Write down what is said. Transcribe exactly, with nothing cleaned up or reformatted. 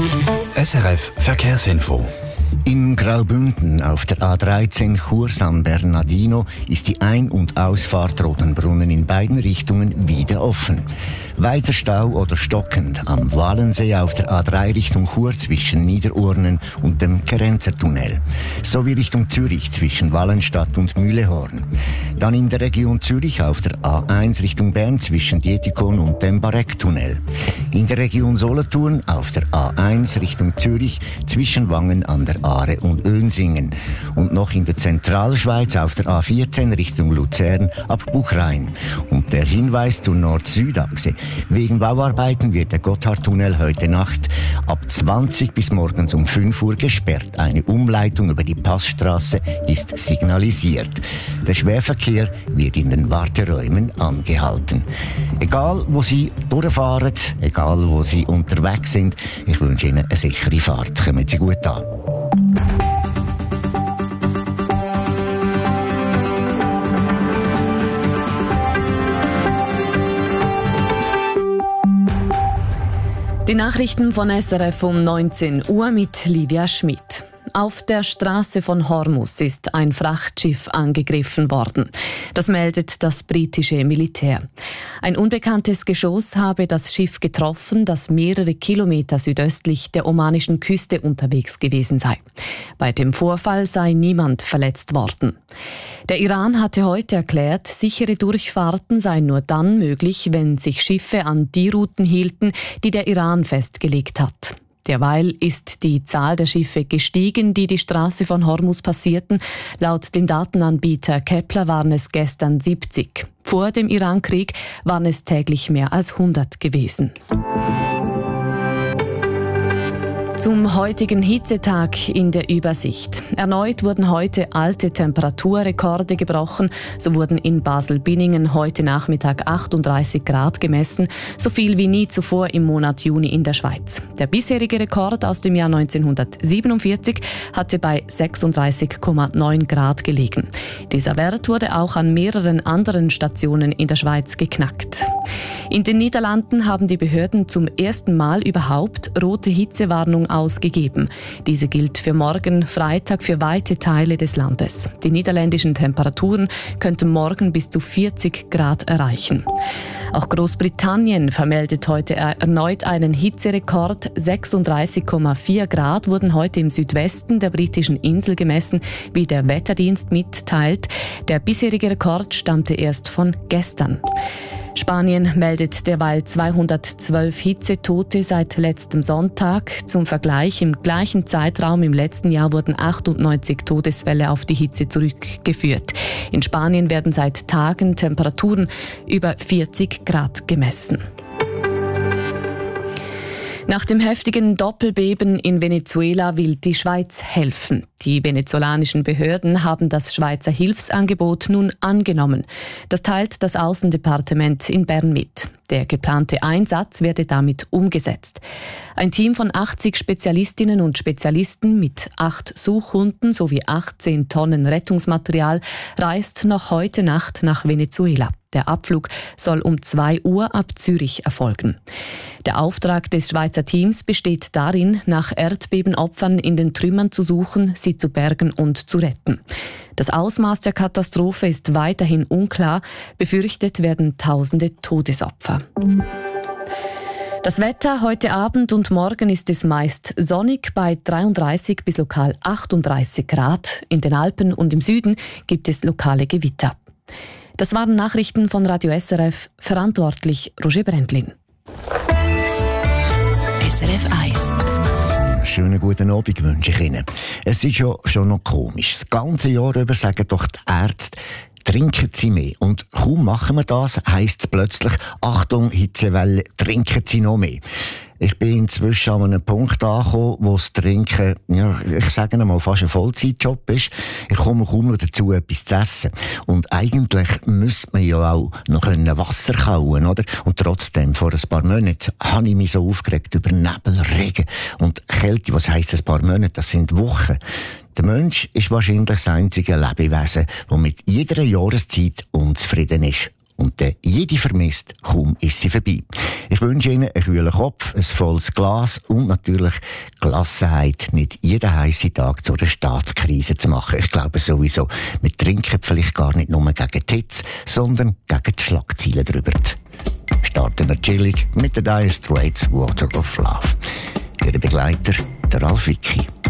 S R F Verkehrsinfo. In Graubünden auf der A dreizehn Chur San Bernardino ist die Ein- und Ausfahrt Rodenbrunnen in beiden Richtungen wieder offen. Weiter Stau oder stockend am Walensee auf der A drei Richtung Chur zwischen Niederurnen und dem Kerenzertunnel, sowie Richtung Zürich zwischen Wallenstadt und Mühlehorn. Dann in der Region Zürich auf der A eins Richtung Bern zwischen Dietikon und dem Barecktunnel. In der Region Solothurn auf der A eins Richtung Zürich zwischen Wangen an der Aare und Önsingen. Und noch in der Zentralschweiz auf der A vierzehn Richtung Luzern ab Buchrein. Und der Hinweis zur Nord-Süd-Achse. Wegen Bauarbeiten wird der Gotthardtunnel heute Nacht ab zwanzig bis morgens um fünf Uhr gesperrt. Eine Umleitung über die Passstraße ist signalisiert. Der Schwerverkehr wird in den Warteräumen angehalten. Egal, wo Sie durchfahren, egal, wo Sie unterwegs sind, ich wünsche Ihnen eine sichere Fahrt. Kommen Sie gut an. Die Nachrichten von S R F um neunzehn Uhr mit Livia Schmidt. Auf der Straße von Hormuz ist ein Frachtschiff angegriffen worden. Das meldet das britische Militär. Ein unbekanntes Geschoss habe das Schiff getroffen, das mehrere Kilometer südöstlich der omanischen Küste unterwegs gewesen sei. Bei dem Vorfall sei niemand verletzt worden. Der Iran hatte heute erklärt, sichere Durchfahrten seien nur dann möglich, wenn sich Schiffe an die Routen hielten, die der Iran festgelegt hat. Derweil ist die Zahl der Schiffe gestiegen, die die Straße von Hormuz passierten. Laut dem Datenanbieter Kepler waren es gestern siebzig. Vor dem Irankrieg waren es täglich mehr als hundert gewesen. Zum heutigen Hitzetag in der Übersicht. Erneut wurden heute alte Temperaturrekorde gebrochen. So wurden in Basel-Binningen heute Nachmittag achtunddreißig Grad gemessen, so viel wie nie zuvor im Monat Juni in der Schweiz. Der bisherige Rekord aus dem Jahr neunzehnhundertsiebenundvierzig hatte bei sechsunddreißig Komma neun Grad gelegen. Dieser Wert wurde auch an mehreren anderen Stationen in der Schweiz geknackt. In den Niederlanden haben die Behörden zum ersten Mal überhaupt rote Hitzewarnung ausgegeben. Diese gilt für morgen Freitag für weite Teile des Landes. Die niederländischen Temperaturen könnten morgen bis zu vierzig Grad erreichen. Auch Großbritannien vermeldet heute erneut einen Hitzerekord. sechsunddreißig Komma vier Grad wurden heute im Südwesten der britischen Insel gemessen, wie der Wetterdienst mitteilt. Der bisherige Rekord stammte erst von gestern. Spanien meldet derweil zweihundertzwölf Hitzetote seit letztem Sonntag. Zum Vergleich, im gleichen Zeitraum im letzten Jahr wurden achtundneunzig Todesfälle auf die Hitze zurückgeführt. In Spanien werden seit Tagen Temperaturen über vierzig Grad gemessen. Nach dem heftigen Doppelbeben in Venezuela will die Schweiz helfen. Die venezolanischen Behörden haben das Schweizer Hilfsangebot nun angenommen. Das teilt das Aussendepartement in Bern mit. Der geplante Einsatz werde damit umgesetzt. Ein Team von achtzig Spezialistinnen und Spezialisten mit acht Suchhunden sowie achtzehn Tonnen Rettungsmaterial reist noch heute Nacht nach Venezuela. Der Abflug soll um zwei Uhr ab Zürich erfolgen. Der Auftrag des Schweizer Teams besteht darin, nach Erdbebenopfern in den Trümmern zu suchen, sie zu bergen und zu retten. Das Ausmaß der Katastrophe ist weiterhin unklar. Befürchtet werden tausende Todesopfer. Das Wetter heute Abend und morgen ist es meist sonnig bei dreiunddreißig bis lokal achtunddreißig Grad. In den Alpen und im Süden gibt es lokale Gewitter. Das waren Nachrichten von Radio S R F, verantwortlich Roger Brändlin. S R F eins. Schönen guten Abend wünsche ich Ihnen. Es ist ja schon noch komisch. Das ganze Jahr über sagen doch die Ärzte, trinken Sie mehr. Und kaum machen wir das, heisst es plötzlich, Achtung, Hitzewelle, trinken Sie noch mehr. Ich bin inzwischen an einem Punkt angekommen, wo das Trinken, ja, ich sage einmal, fast ein Vollzeitjob ist. Ich komme kaum noch dazu, etwas zu essen. Und eigentlich müsste man ja auch noch Wasser kauen, oder? Und trotzdem, vor ein paar Monaten, habe ich mich so aufgeregt über Nebel, Regen und Kälte. Was heisst ein paar Monate? Das sind Wochen. Der Mensch ist wahrscheinlich das einzige Lebewesen, das mit jeder Jahreszeit unzufrieden ist. und der jede vermisst, kaum ist sie vorbei. Ich wünsche Ihnen einen kühlen Kopf, ein volles Glas und natürlich Gelassenheit, nicht jeden heissen Tag zu einer Staatskrise zu machen. Ich glaube sowieso, wir trinken vielleicht gar nicht nur gegen die Hitze, sondern gegen die Schlagzeilen drüber. Starten wir chillig mit den Dire Straits Water of Love. Ihr Begleiter, der Ralf Wicki.